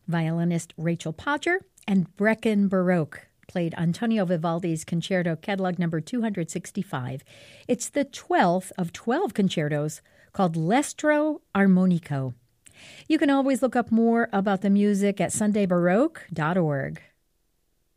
Violinist Rachel Podger and Breckin Baroque played Antonio Vivaldi's Concerto Catalog number 265. It's the 12th of 12 concertos called L'Estro Armonico. You can always look up more about the music at sundaybaroque.org.